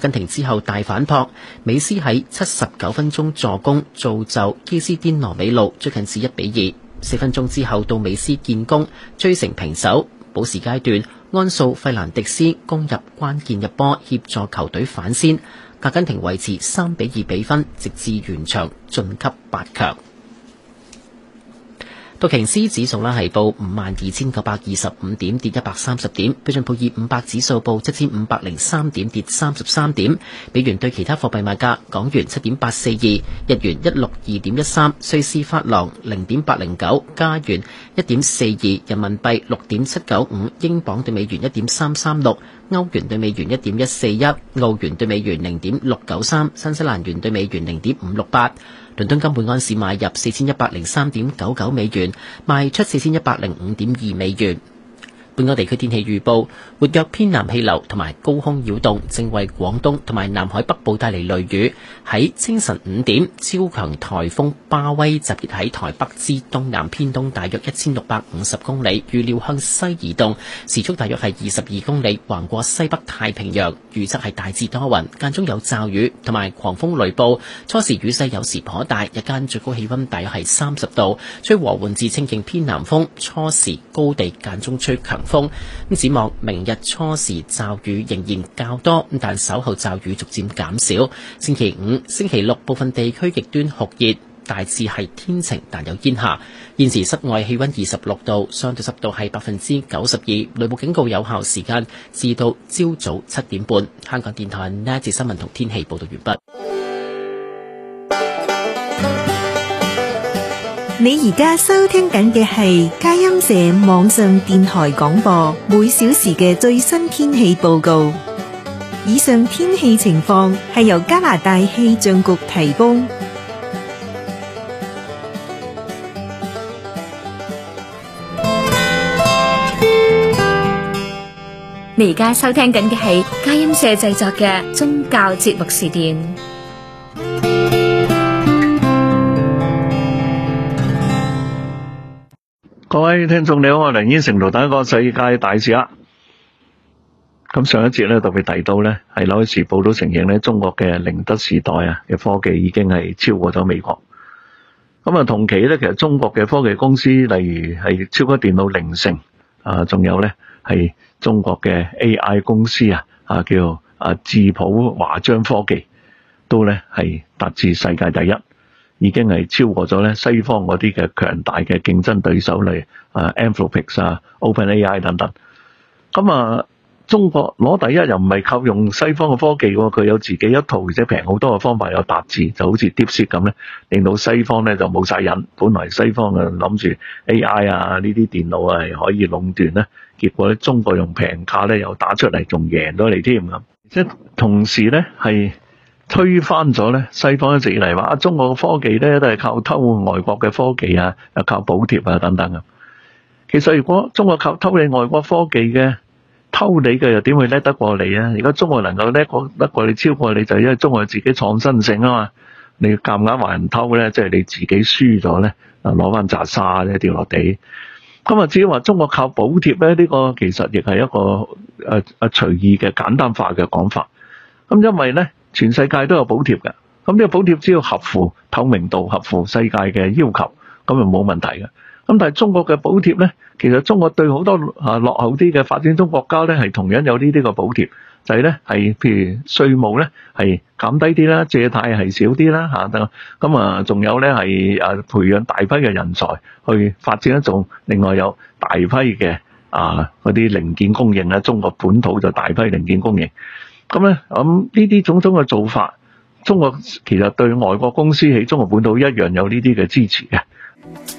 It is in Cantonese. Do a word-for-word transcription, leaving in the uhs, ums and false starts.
根廷之後大反撲，美斯喺七十九分鐘助攻，造就基斯甸羅美路追近至一比二。四分鐘之後到美斯建功，追成平手。補時階段，安素費蘭迪斯攻入關鍵入波，協助球隊反先。阿根廷維持三比二比分，直至完場晉級八強。道瓊斯指數啦係報五萬二千九百二十五點，跌一百三十點。標準普爾五百指數報七千五百零三點，跌三十三點。美元對其他貨幣賣價：港元七點八四二，日元一六二點一三，瑞士法郎零點八零九，加元一點四二，人民幣六點七九五，英鎊對美元一點三三六，歐元對美元一點一四一，澳元對美元零點六九三，新西蘭元對美元零點五六八。倫敦金每安士買入四千一百零三點九九美元，賣出四千一百零五點二美元。本港地區天氣預報，活躍偏南氣流同埋高空擾動正為廣東同埋南海北部帶嚟雷雨。喺清晨五點，超強颱風巴威集結喺台北之東南偏東大約一千六百五十公里，預料向西移動，時速大約係二十二公里，橫過西北太平洋。預測係大致多雲，間中有驟雨同埋狂風雷暴，初時雨勢有時頗大，日間最高氣溫大約係三十度，吹和緩至清勁偏南風，初時高地間中吹強風。咁展望明日初時驟雨仍然較多，但稍後驟雨逐漸減少。星期五、星期六部分地區極端酷熱，大致係天晴但有煙霞。現時室外氣溫二十六度，相對濕度係百分之九十二，雷暴警告有效時間至到朝早七點半。香港電台呢一節新聞同天氣報道完畢。 你而家收聽緊嘅係佳音社網上電台廣播，每小時嘅最新天氣報告。以上天氣情況係由加拿大氣象局提供。 你而家收聽緊嘅係佳音社製作嘅宗教節目時段。 各位聽眾你好，我係梁燕成，同大家講世界大事啦。咁上一節咧特別提到咧，係《紐約時報》都承認咧，中國嘅寧德時代啊嘅科技已經係超過咗美國。咁啊，同期咧，其實中國嘅科技公司，例如係超級電腦凌盛啊，仲有咧係中國嘅 A I 公司啊，啊叫啊智普華章科技，都咧係達至世界第一。已經係超過咗咧西方嗰啲嘅強大嘅競爭對手，例如啊 Anthropic 啊 OpenAI 等等。咁啊，中國攞第一又唔係靠用西方嘅科技喎，佢有自己一套而且平好多嘅方法有達至，就好似 DeepSeek 咁咧，令到西方咧就冇晒癮。本來西方啊諗住 A I 啊呢啲電腦啊係可以壟斷咧，結果咧中國用平價咧又打出嚟，仲贏咗你添咁。即係同時咧係推翻咗咧西方一直以嚟話中國嘅科技咧都係靠偷外國嘅科技啊，又靠補貼啊等等啊。其實如果中國靠偷你外國科技嘅，偷你嘅又點會叻得過你啊？而家中國能夠叻過得過你超過你，就係因為中國有自己創新性啊嘛。你夾硬話人偷咧，即係你自己輸咗咧，啊攞翻扎沙咧掉落地。咁啊至於話中國靠補貼咧，呢個其實亦係一個誒誒隨意嘅簡單化嘅講法。咁因為咧全世界都有補貼嘅，咁呢個補貼只要合乎透明度、合乎世界嘅要求，咁就冇問題嘅。咁但係中國嘅補貼咧，其實中國對好多啊落後啲嘅發展中國家咧，係同樣有呢啲個補貼，就係咧係譬如稅務咧係減低啲啦，借貸係少啲啦嚇得。咁啊仲有咧係啊培養大批嘅人才去發展一種，另外有大批嘅啊嗰啲零件供應咧，中國本土就大批零件供應。咁咧，咁呢啲種種嘅做法，中國其實對外國公司喺中國本土一樣有呢啲嘅支持嘅。